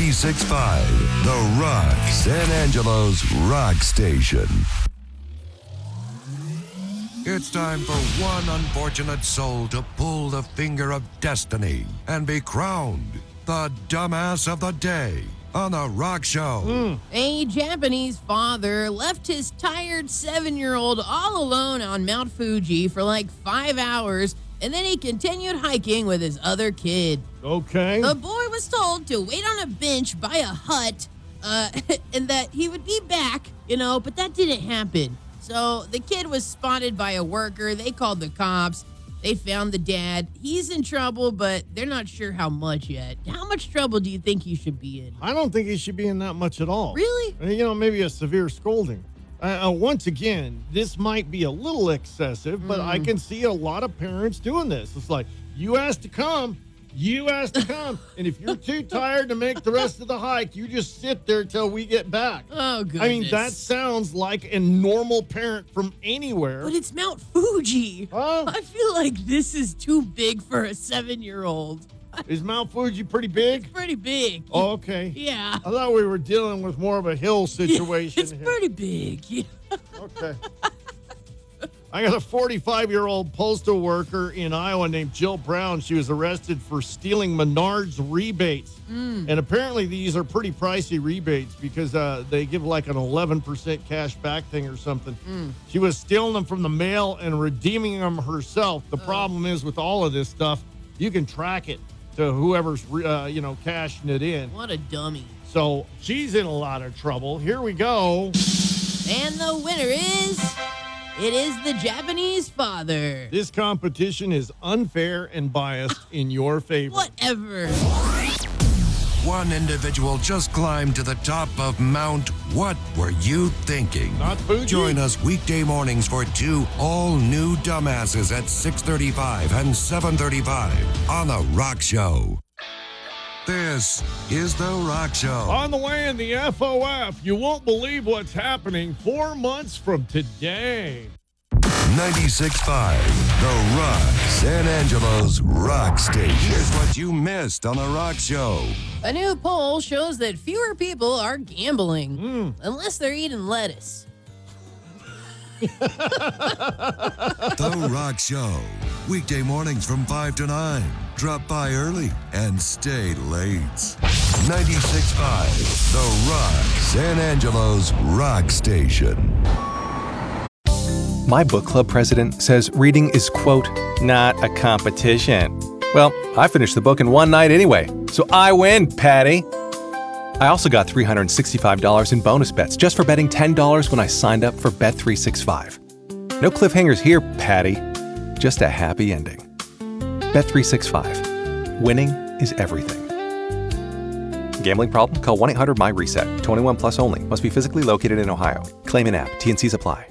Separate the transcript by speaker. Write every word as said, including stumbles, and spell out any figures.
Speaker 1: ninety-six point five, The Rock, San Angelo's rock station. It's time for one unfortunate soul to pull the finger of destiny and be crowned the dumbass of the day on The Rock Show.
Speaker 2: Mm. A Japanese father left his tired seven-year-old all alone on Mount Fuji for like five hours, and then he continued hiking with his other kid.
Speaker 3: Okay.
Speaker 2: The boy was told to wait on a bench by a hut, uh, and that he would be back, you know, but that didn't happen. So the kid was spotted by a worker. They called the cops. They found the dad. He's in trouble, but they're not sure how much yet. How much trouble do you think he should be in?
Speaker 3: I don't think he should be in that much at all.
Speaker 2: Really?
Speaker 3: You know, maybe a severe scolding. Uh, uh, once again, this might be a little excessive, but mm. I can see a lot of parents doing this. It's like, you asked to come, you asked to come, and if you're too tired to make the rest of the hike, you just sit there till we get back.
Speaker 2: Oh, goodness.
Speaker 3: I mean, that sounds like a normal parent from anywhere.
Speaker 2: But it's Mount Fuji.
Speaker 3: Huh?
Speaker 2: I feel like this is too big for a seven-year-old.
Speaker 3: Is Mount Fuji pretty big?
Speaker 2: It's pretty big.
Speaker 3: Oh, okay.
Speaker 2: Yeah.
Speaker 3: I thought we were dealing with more of a hill situation.
Speaker 2: It's
Speaker 3: here.
Speaker 2: pretty big. Yeah.
Speaker 3: Okay. I got a forty-five-year-old postal worker in Iowa named Jill Brown. She was arrested for stealing Menards rebates. Mm. And apparently these are pretty pricey rebates because uh, they give like an eleven percent cash back thing or something. Mm. She was stealing them from the mail and redeeming them herself. The oh. problem is with all of this stuff, you can track it to whoever's, uh, you know, cashing it in.
Speaker 2: What a dummy.
Speaker 3: So she's in a lot of trouble. Here we go.
Speaker 2: And the winner is... It is the Japanese father.
Speaker 3: This competition is unfair and biased in your favor.
Speaker 2: Whatever.
Speaker 1: One individual just climbed to the top of Mount What Were You Thinking?
Speaker 3: Not Fuji.
Speaker 1: Join us weekday mornings for two all-new dumbasses at six thirty-five and seven thirty-five on The Rock Show. This is The Rock Show.
Speaker 3: On the way in the F O F, you won't believe what's happening four months from today.
Speaker 1: ninety-six point five, The Rock, San Angelo's rock station. Here's what you missed on The Rock Show.
Speaker 2: A new poll shows that fewer people are gambling,
Speaker 3: mm.
Speaker 2: unless they're eating lettuce.
Speaker 1: The Rock Show, weekday mornings from five to nine. Drop by early and stay late. ninety-six point five, The Rock, San Angelo's rock station.
Speaker 4: My book club president says reading is, quote, not a competition. Well, I finished the book in one night anyway, so I win, Patty. I also got three hundred sixty-five dollars in bonus bets just for betting ten dollars when I signed up for Bet three sixty-five. No cliffhangers here, Patty. Just a happy ending. Bet three sixty-five. Winning is everything. Gambling problem? Call one eight hundred M Y RESET. twenty-one plus only. Must be physically located in Ohio. Claim in app. T and Cs apply.